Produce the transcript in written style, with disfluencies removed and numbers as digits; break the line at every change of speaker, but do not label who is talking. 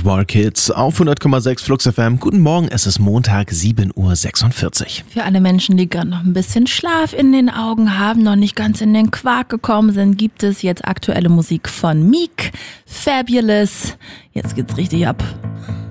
War Kids auf 100,6 Flux FM. Guten Morgen, es ist Montag, 7:46 Uhr.
Für alle Menschen, die gerade noch ein bisschen Schlaf in den Augen haben, noch nicht ganz in den Quark gekommen sind, gibt es jetzt aktuelle Musik von Meek, Fabulous. Jetzt geht's richtig ab.